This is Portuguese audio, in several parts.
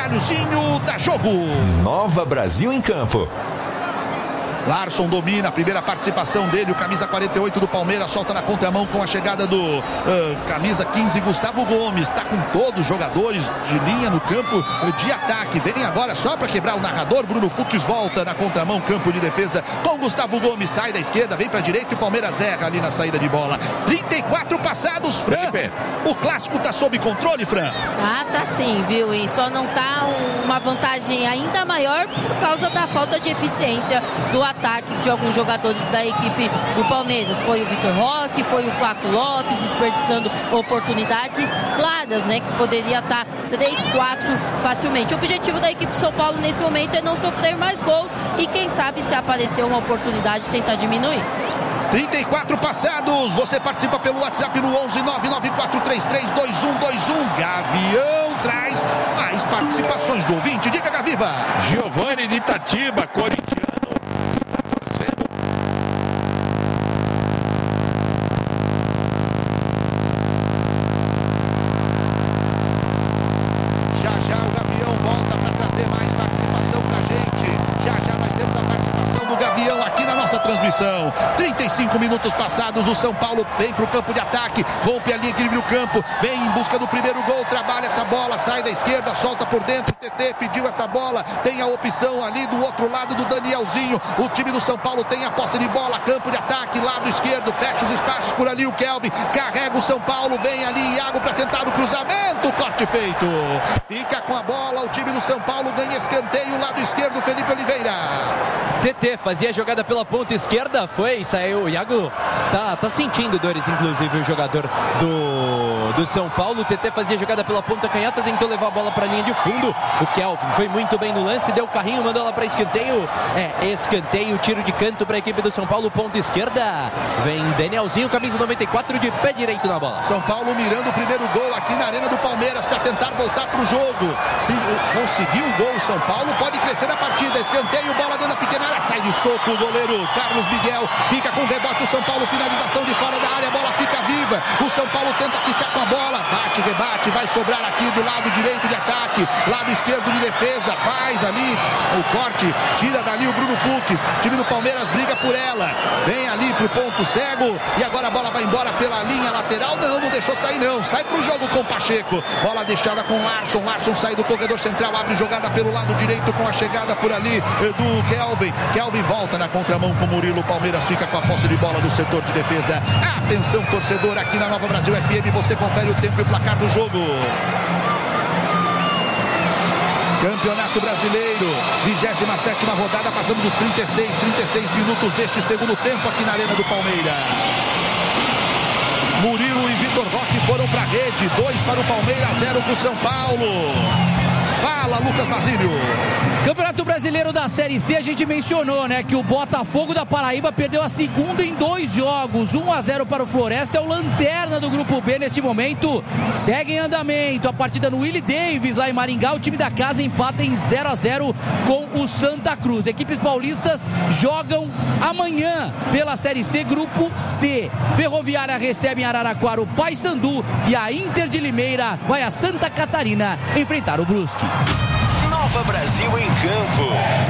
horáriozinho da jogo. Nova Brasil em campo. Larson domina, a primeira participação dele, o camisa 48 do Palmeiras solta na contramão com a chegada do camisa 15, Gustavo Gomes. Está com todos os jogadores de linha no campo de ataque. Vem agora só para quebrar o narrador, Bruno Fux volta na contramão, campo de defesa com Gustavo Gomes, sai da esquerda, vem para a direita e o Palmeiras erra ali na saída de bola. 34 passados, Fran. O clássico está sob controle, Fran? Tá sim, viu? E só não tá uma vantagem ainda maior por causa da falta de eficiência do ataque de alguns jogadores da equipe do Palmeiras. Foi o Vitor Roque, foi o Flaco Lopes desperdiçando oportunidades claras, né, que poderia estar 3-4 facilmente. O objetivo da equipe de São Paulo nesse momento é não sofrer mais gols e quem sabe se aparecer uma oportunidade tentar diminuir. 34 passados, você participa pelo WhatsApp no 11 994332121. Gavião traz mais participações do ouvinte. Diga, Gaviva. Giovanni de Itatiba, corintiano. Transmissão, 35 minutos passados, o São Paulo vem para o campo de ataque, rompe a linha que livre o campo, vem em busca do primeiro gol, trabalha essa bola, sai da esquerda, solta por dentro, o TT pediu essa bola, tem a opção ali do outro lado do Danielzinho, o time do São Paulo tem a posse de bola, campo de ataque, lado esquerdo, fecha os espaços por ali, o Kelvin carrega o São Paulo, vem ali Iago para tentar o cruzamento, corte feito, fica com a bola, o time do São Paulo ganha escanteio, lado esquerdo, Felipe Oliveira. TT fazia a jogada pela ponta esquerda, saiu, o Iago tá sentindo dores, inclusive o jogador do São Paulo. O TT fazia a jogada pela ponta canhota, tentou levar a bola para a linha de fundo, o Kelvin foi muito bem no lance, deu o carrinho, mandou ela para escanteio, escanteio, tiro de canto para a equipe do São Paulo, ponta esquerda, vem Danielzinho, camisa 94 de pé direito na bola. São Paulo mirando o primeiro gol aqui na Arena do Palmeiras para tentar voltar para o jogo, se conseguir o gol São Paulo pode crescer na partida, escanteio, bola dentro da pequena área, sai de soco o goleiro Carlos Miguel, fica com rebote o São Paulo, finalização de fora da área, a bola fica viva, o São Paulo tenta ficar com a bola, bate, rebate, vai sobrar aqui do lado direito de ataque, lado esquerdo de defesa, faz ali o corte, tira dali o Bruno Fux, time do Palmeiras briga por ela, vem ali pro ponto cego e agora a bola vai embora pela linha lateral, não deixou sair não, sai pro jogo com o Pacheco, bola deixada com Larson sai do corredor central, abre jogada pelo lado direito com a chegada por ali do Kelvin volta na contramão com o Murilo, o Palmeiras fica com a posse de bola do setor de defesa. Atenção torcedor, aqui na Nova Brasil FM você confere o tempo e o placar do jogo. Campeonato Brasileiro, 27ª rodada, passando dos 36 minutos deste segundo tempo aqui na Arena do Palmeiras. Murilo e Vitor Roque foram para a rede, 2 para o Palmeiras, 0 para o São Paulo. Fala, Lucas Basílio. Campeonato Brasileiro da Série C, a gente mencionou, né, que o Botafogo da Paraíba perdeu a segunda em 2 jogos, 1-0 para o Floresta, é o lanterna do Grupo B neste momento, segue em andamento a partida no Willie Davis lá em Maringá, o time da casa empata em 0-0 com o Santa Cruz. Equipes paulistas jogam amanhã pela Série C, Grupo C. Ferroviária recebe em Araraquara o Paysandu e a Inter de Limeira vai a Santa Catarina enfrentar o Brusque. Nova Brasil em campo.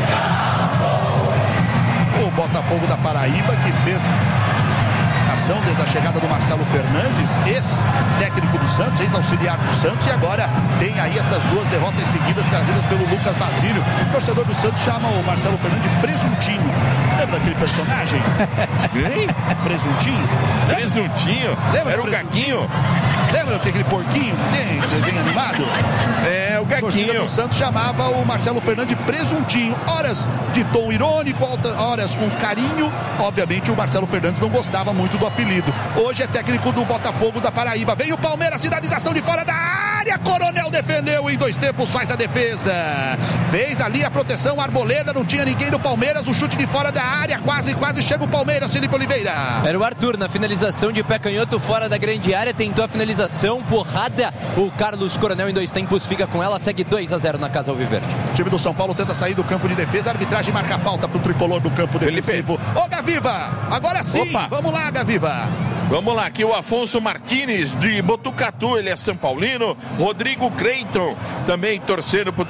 O Botafogo da Paraíba que fez ação desde a chegada do Marcelo Fernandes, ex-técnico do Santos, ex-auxiliar do Santos, e agora tem aí essas 2 derrotas seguidas trazidas pelo Lucas Basílio. O torcedor do Santos chama o Marcelo Fernandes de Presuntinho. Lembra daquele personagem? Presuntinho? Presuntinho? Lembra era o Gaguinho? Lembra daquele porquinho que tem desenho animado? O Gaguinho. A torcida do Santos chamava o Marcelo Fernandes de Presuntinho. Horas de tom irônico, horas com carinho. Obviamente o Marcelo Fernandes não gostava muito do apelido. Hoje é técnico do Botafogo da Paraíba. Vem o Palmeiras, finalização de fora da área. Coronel defendeu em 2 tempos, faz a defesa. Fez ali a proteção, Arboleda, não tinha ninguém no Palmeiras. O chute de fora da área, quase chega o Palmeiras, Felipe Oliveira. Era o Arthur na finalização de pé canhoto fora da grande área, tentou a finalização, porrada. O Carlos Coronel em 2 tempos fica com ela, segue 2-0 na casa alviverde. O time do São Paulo tenta sair do campo de defesa, a arbitragem marca a falta pro tricolor do campo defensivo. Ô Gaviva, agora sim, opa. Vamos lá, Gaviva. Vamos lá, aqui o Afonso Martínez de Botucatu, ele é São Paulino. Rodrigo Creiton também torcendo pro